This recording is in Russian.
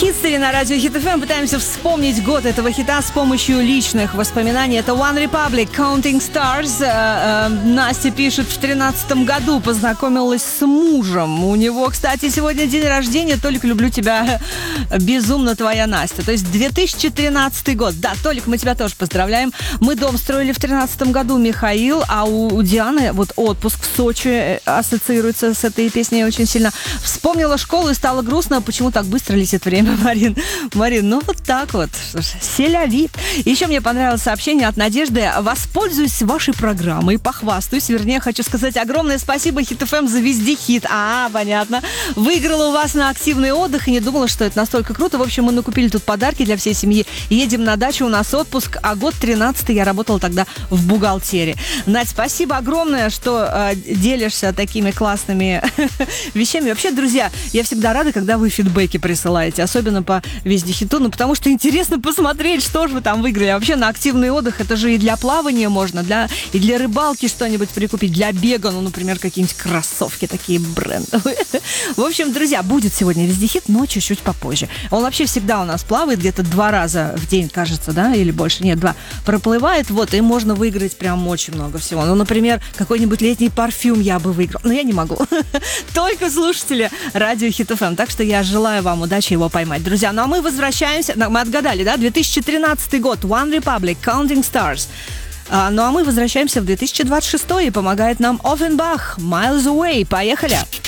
History на радио Hit FM. Пытаемся вспомнить год этого хита с помощью личных воспоминаний. Это One Republic, Counting Stars. Настя пишет, в 13 году познакомилась с мужем. У него, кстати, сегодня день рождения. Толик, люблю тебя. Безумно твоя Настя. То есть 2013 год. Да, Толик, мы тебя тоже поздравляем. Мы дом строили в 13 году, Михаил. А у Дианы вот отпуск в Сочи ассоциируется с этой песней очень сильно. Вспомнила школу и стало грустно. Почему так быстро летит время, Марин, ну вот так вот. Селяви. Еще мне понравилось сообщение от Надежды. Воспользуюсь вашей программой, похвастаюсь. Вернее, хочу сказать огромное спасибо Hit FM за везде хит. Понятно. Выиграла у вас на активный отдых и не думала, что это настолько круто. В общем, мы накупили тут подарки для всей семьи. Едем на дачу, у нас отпуск. А год 13-й я работала тогда в бухгалтерии. Надь, спасибо огромное, что делишься такими классными вещами. Вообще, друзья, я всегда рада, когда вы фидбэки присылаете, особенно по везде хиту, потому что интересно посмотреть, что же вы там выиграли. А вообще на активный отдых это же и для плавания можно, и для рыбалки что-нибудь прикупить, для бега, например, какие-нибудь кроссовки такие брендовые. В общем, друзья, будет сегодня везде хит, но чуть-чуть попозже. Он вообще всегда у нас плавает, где-то 2 раза в день, кажется, да, или больше, нет, 2, проплывает, и можно выиграть прям очень много всего. Например, какой-нибудь летний парфюм я бы выиграл, но я не могу. Только слушатели радио Hit FM, так что я желаю вам удачи его поймать. Друзья, а мы возвращаемся, мы отгадали, да, 2013 год, One Republic, Counting Stars. А мы возвращаемся в 2026 и помогает нам Offenbach, Miles Away. Поехали!